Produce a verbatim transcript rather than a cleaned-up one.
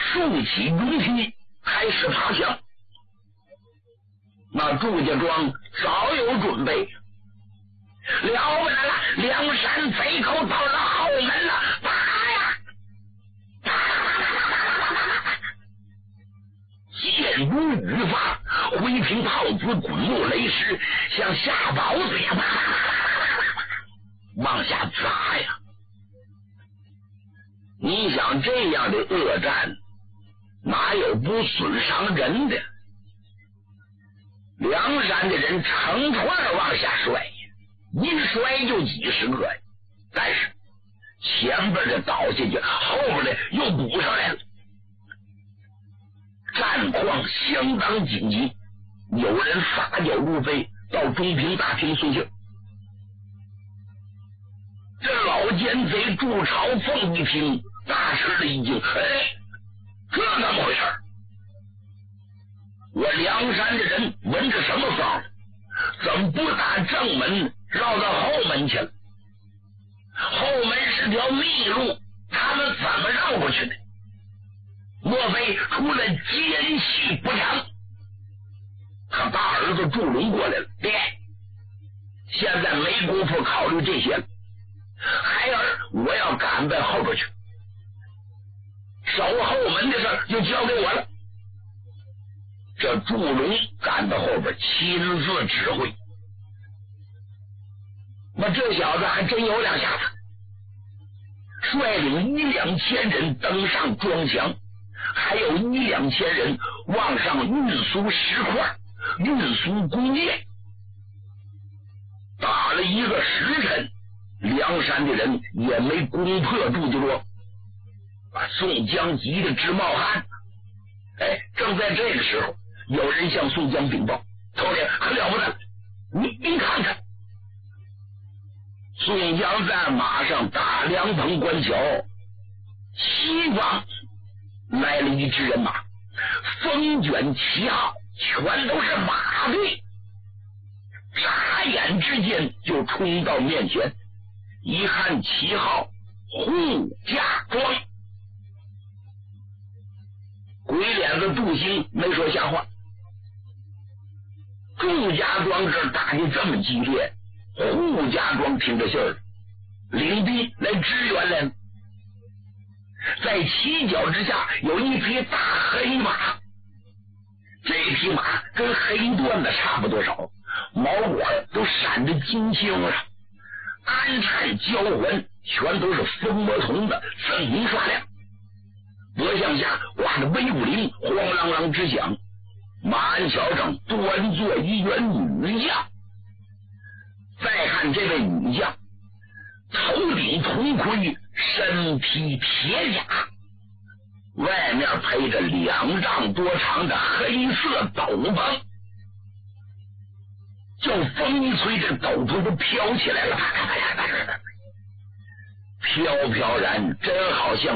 竖起勇旗，开始爬墙。那祝家庄早有准备，了不得了，梁山贼寇到了后门了，打呀！箭如雨发，回平炮子滚落雷石，像下雹子一样往下砸呀！你想这样的恶战，哪有不损伤人的？梁山的人成串往下摔，一摔就几十个，但是前边的倒下去，后边的又补上来了。战况相当紧急，有人撒脚入飞，到中平大厅送信。这老奸贼祝朝凤一听，大吃了一惊，哎，这怎么回事？我梁山的人闻着什么风，怎么不打正门，绕到后门去了？后门是条密路，他们怎么绕过去的？莫非出了奸细不成？他大儿子祝龙过来了，爹，现在没工夫考虑这些了，孩儿我要赶奔后边去，守后门的事儿就交给我了。这祝龙赶到后边亲自指挥，那这小子还真有两下子，率领一两千人登上庄墙，还有一两千人往上运输石块，运输工业。打了一个时辰，梁山的人也没攻破祝家庄，把宋江急得直冒汗。哎，正在这个时候，有人向宋江禀报，头领可了不得，你你看看。宋江在马上打凉棚关桥，西方来了一支人马，风卷旗号，全都是马队，眨眼之间就冲到面前，一看旗号，护家庄。鬼脸子杜兴没说瞎话，祝家庄这儿打的这么激烈，护家庄听着信儿，领兵来支援来了。在犄角之下有一匹大黑马，这匹马跟黑缎子差不多少，毛管都闪着金星啊，鞍颤交环全都是风魔铜的，锃明刷亮，脖项下挂着威武铃，晃啷啷直响。马鞍桥上端坐一员女将，再看这位女将，头顶铜盔，身披铁甲，外面配着两丈多长的黑色斗篷，就风一吹，这斗篷就飘起来了，飘飘然，真好像